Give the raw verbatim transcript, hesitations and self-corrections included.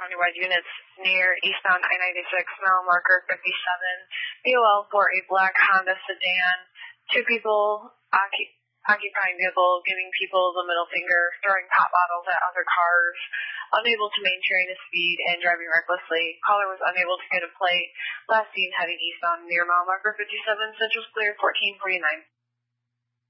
countywide units near eastbound I ninety-six, mile marker fifty-seven, B O L for a black Honda sedan. Two people occup- occupying vehicle, giving people the middle finger, throwing pop bottles at other cars, unable to maintain his speed, and driving recklessly. Caller was unable to get a plate. Last seen heading eastbound near mile marker fifty-seven, Central's clear, fourteen forty-nine.